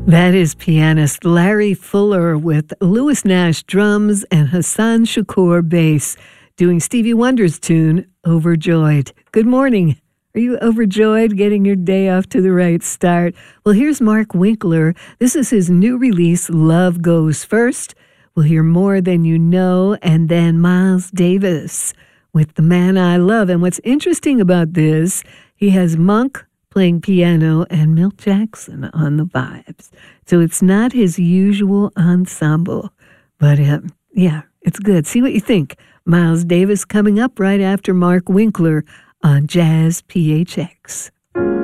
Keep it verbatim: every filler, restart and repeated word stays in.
That is pianist Larry Fuller with Louis Nash drums and Hassan Shakur bass doing Stevie Wonder's tune, Overjoyed. Good morning. Are you overjoyed getting your day off to the right start? Well, here's Mark Winkler. This is his new release, Love Goes First. We'll hear More Than You Know, and then Miles Davis with The Man I Love. And what's interesting about this, he has Monk playing piano and Milt Jackson on the vibes. So it's not his usual ensemble, but um, yeah, it's good. See what you think. Miles Davis coming up right after Mark Winkler on Jazz P H X.